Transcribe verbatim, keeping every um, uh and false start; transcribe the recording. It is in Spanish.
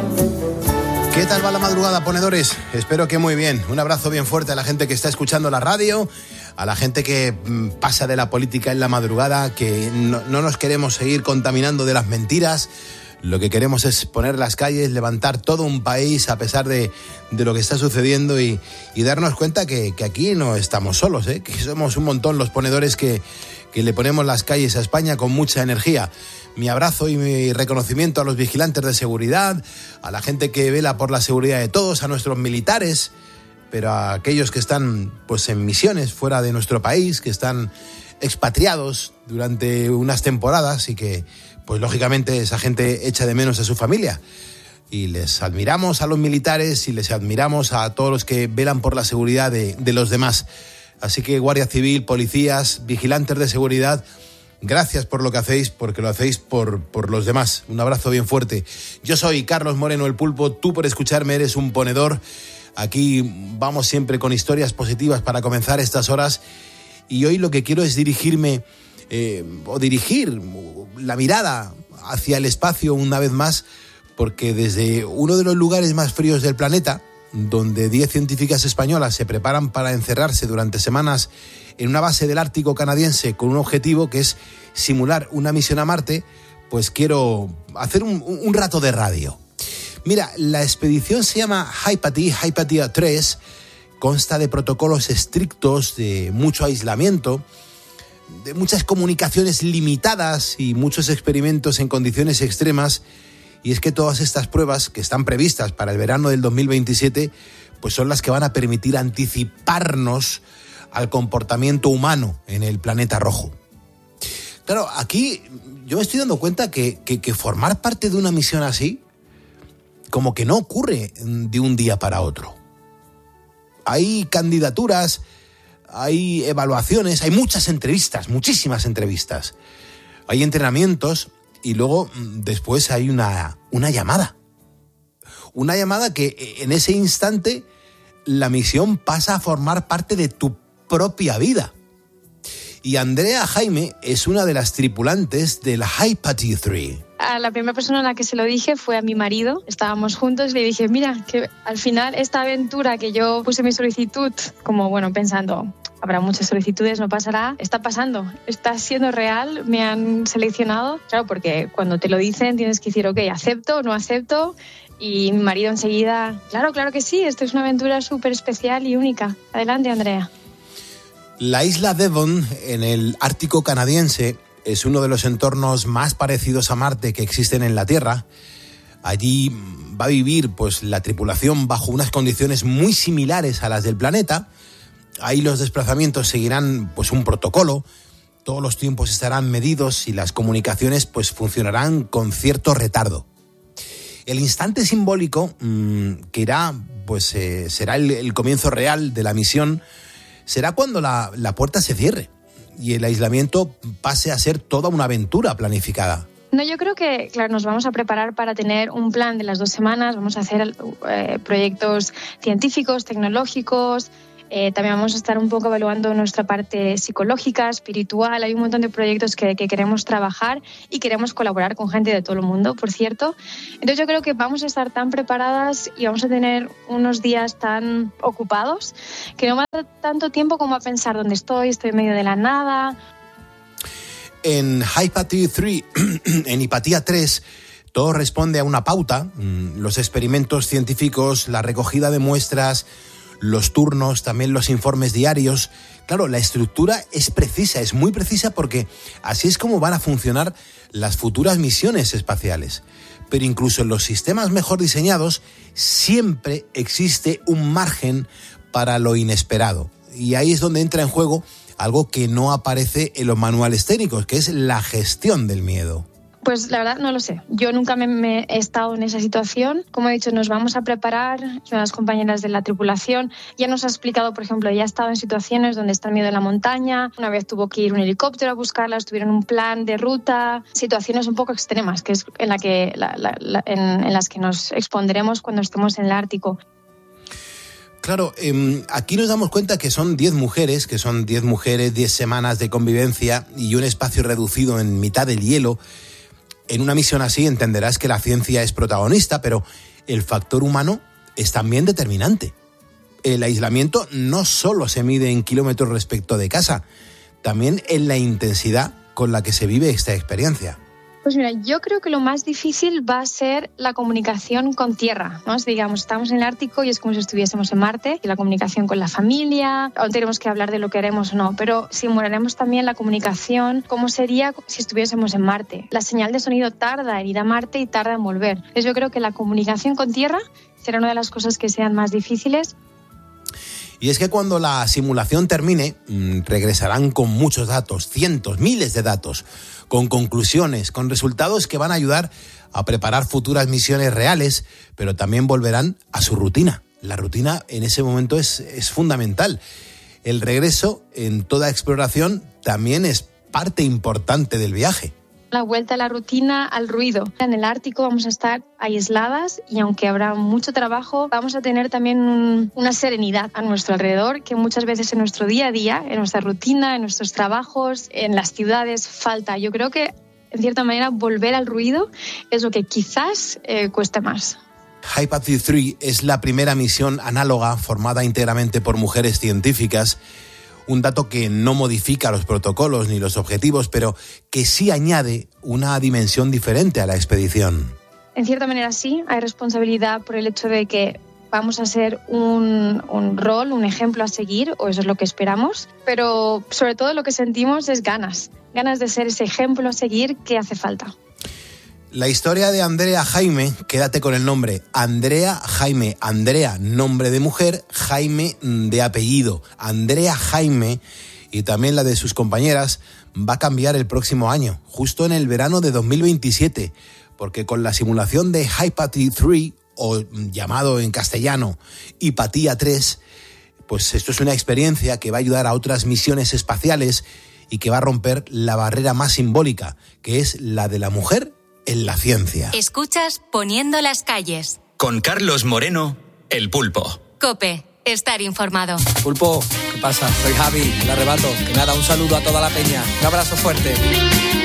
¿Qué tal va la madrugada, ponedores? Espero que muy bien. Un abrazo bien fuerte a la gente que está escuchando la radio, a la gente que pasa de la política en la madrugada, que no, no nos queremos seguir contaminando de las mentiras. Lo que queremos es poner las calles, levantar todo un país a pesar de, de lo que está sucediendo y, y darnos cuenta que, que aquí no estamos solos, ¿eh? Que somos un montón los ponedores que, que le ponemos las calles a España con mucha energía. Mi abrazo y mi reconocimiento a los vigilantes de seguridad, a la gente que vela por la seguridad de todos, a nuestros militares, pero a aquellos que están pues en misiones fuera de nuestro país, que están expatriados durante unas temporadas y que pues lógicamente esa gente echa de menos a su familia. Y les admiramos a los militares y les admiramos a todos los que velan por la seguridad de, de los demás. Así que Guardia Civil, policías, vigilantes de seguridad, gracias por lo que hacéis, porque lo hacéis por, por los demás. Un abrazo bien fuerte. Yo soy Carlos Moreno, el Pulpo. Tú, por escucharme, eres un ponedor. Aquí vamos siempre con historias positivas para comenzar estas horas. Y hoy lo que quiero es dirigirme, eh, o dirigir la mirada hacia el espacio una vez más, porque desde uno de los lugares más fríos del planeta, donde diez científicas españolas se preparan para encerrarse durante semanas en una base del Ártico canadiense con un objetivo que es simular una misión a Marte, pues quiero hacer un, un rato de radio. Mira, la expedición se llama Hypatia, Hypatia tres, consta de protocolos estrictos, de mucho aislamiento, de muchas comunicaciones limitadas y muchos experimentos en condiciones extremas. Y es que todas estas pruebas que están previstas para el verano del dos mil veintisiete, pues son las que van a permitir anticiparnos al comportamiento humano en el planeta rojo. Claro, aquí yo me estoy dando cuenta que, que, que formar parte de una misión así, como que no ocurre de un día para otro. Hay candidaturas, hay evaluaciones, hay muchas entrevistas, muchísimas entrevistas. Hay entrenamientos. Y luego, después hay una, una llamada. Una llamada que en ese instante la misión pasa a formar parte de tu propia vida. Y Andrea Jaime es una de las tripulantes del Hypatia tres. A la primera persona a la que se lo dije fue a mi marido. Estábamos juntos y le dije, mira, que al final esta aventura que yo puse mi solicitud, como bueno, pensando, habrá muchas solicitudes, no pasará, está pasando, está siendo real, me han seleccionado. Claro, porque cuando te lo dicen tienes que decir, ok, acepto, no acepto. Y mi marido enseguida, claro, claro que sí, esto es una aventura súper especial y única. Adelante, Andrea. La isla Devon, en el Ártico canadiense, es uno de los entornos más parecidos a Marte que existen en la Tierra. Allí va a vivir pues, la tripulación bajo unas condiciones muy similares a las del planeta. Ahí los desplazamientos seguirán pues, un protocolo, todos los tiempos estarán medidos y las comunicaciones pues, funcionarán con cierto retardo. El instante simbólico mmm, que irá, pues, eh, será el, el comienzo real de la misión, será cuando la, la puerta se cierre y el aislamiento pase a ser toda una aventura planificada. No, yo creo que, claro, nos vamos a preparar para tener un plan de las dos semanas, vamos a hacer eh, proyectos científicos, tecnológicos, eh, también vamos a estar un poco evaluando nuestra parte psicológica, espiritual, hay un montón de proyectos que, que queremos trabajar y queremos colaborar con gente de todo el mundo, por cierto. Entonces yo creo que vamos a estar tan preparadas y vamos a tener unos días tan ocupados que no va a dar tanto tiempo como a pensar dónde estoy, estoy en medio de la nada. En Hypatia tres, en Hypatia tres, todo responde a una pauta, los experimentos científicos, la recogida de muestras, los turnos, también los informes diarios. Claro, la estructura es precisa, es muy precisa porque así es como van a funcionar las futuras misiones espaciales. Pero incluso en los sistemas mejor diseñados siempre existe un margen para lo inesperado. Y ahí es donde entra en juego algo que no aparece en los manuales técnicos, que es la gestión del miedo. Pues la verdad no lo sé. Yo nunca me, me he estado en esa situación. Como he dicho, nos vamos a preparar. Una de las compañeras de la tripulación ya nos ha explicado, por ejemplo, ella ha estado en situaciones donde está el miedo en la montaña. Una vez tuvo que ir un helicóptero a buscarla, tuvieron un plan de ruta. Situaciones un poco extremas, que es en, la que, la, la, la, en, en las que nos expondremos cuando estemos en el Ártico. Claro, eh, aquí nos damos cuenta que son diez mujeres, que son diez mujeres, diez semanas de convivencia y un espacio reducido en mitad del hielo. En una misión así entenderás que la ciencia es protagonista, pero el factor humano es también determinante. El aislamiento no solo se mide en kilómetros respecto de casa, también en la intensidad con la que se vive esta experiencia. Pues mira, yo creo que lo más difícil va a ser la comunicación con tierra, ¿no? Digamos, estamos en el Ártico y es como si estuviésemos en Marte, y la comunicación con la familia, aún tenemos que hablar de lo que haremos o no, pero simularemos también la comunicación, cómo sería si estuviésemos en Marte. La señal de sonido tarda en ir a Marte y tarda en volver. Entonces yo creo que la comunicación con tierra será una de las cosas que sean más difíciles. Y es que cuando la simulación termine, regresarán con muchos datos, cientos, miles de datos, con conclusiones, con resultados que van a ayudar a preparar futuras misiones reales, pero también volverán a su rutina. La rutina en ese momento es, es fundamental. El regreso en toda exploración también es parte importante del viaje. La vuelta a la rutina, al ruido. En el Ártico vamos a estar aisladas y aunque habrá mucho trabajo, vamos a tener también un, una serenidad a nuestro alrededor que muchas veces en nuestro día a día, en nuestra rutina, en nuestros trabajos, en las ciudades falta. Yo creo que, en cierta manera, volver al ruido es lo que quizás eh, cueste más. Hypatia tres es la primera misión análoga formada íntegramente por mujeres científicas. Un dato que no modifica los protocolos ni los objetivos, pero que sí añade una dimensión diferente a la expedición. En cierta manera sí, hay responsabilidad por el hecho de que vamos a ser un, un rol, un ejemplo a seguir, o eso es lo que esperamos, pero sobre todo lo que sentimos es ganas, ganas de ser ese ejemplo a seguir que hace falta. La historia de Andrea Jaime, quédate con el nombre, Andrea Jaime, Andrea, nombre de mujer, Jaime de apellido, Andrea Jaime, y también la de sus compañeras, va a cambiar el próximo año, justo en el verano de dos mil veintisiete, porque con la simulación de Hypatia tres, o llamado en castellano Hypatia tres, pues esto es una experiencia que va a ayudar a otras misiones espaciales y que va a romper la barrera más simbólica, que es la de la mujer en la ciencia. Escuchas Poniendo las calles. Con Carlos Moreno, El Pulpo. COPE, estar informado. Pulpo, ¿qué pasa? Soy Javi, el arrebato. Que nada, un saludo a toda la peña. Un abrazo fuerte.